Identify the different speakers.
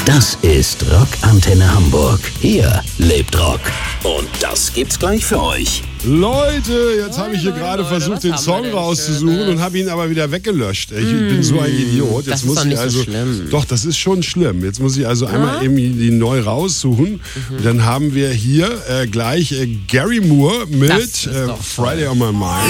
Speaker 1: Das ist Rockantenne Hamburg. Hier lebt Rock. Und das gibt's gleich für euch.
Speaker 2: Leute, jetzt habe ich hier gerade versucht, den Song rauszusuchen und habe ihn aber wieder weggelöscht. Ich bin so ein Idiot. Jetzt
Speaker 3: das ist
Speaker 2: muss
Speaker 3: doch
Speaker 2: ich
Speaker 3: nicht
Speaker 2: also,
Speaker 3: so schlimm.
Speaker 2: Doch, das ist schon schlimm. Jetzt muss ich also einmal eben die neu raussuchen. Dann haben wir hier gleich Gary Moore mit
Speaker 3: Das ist doch
Speaker 2: Friday on My Mind.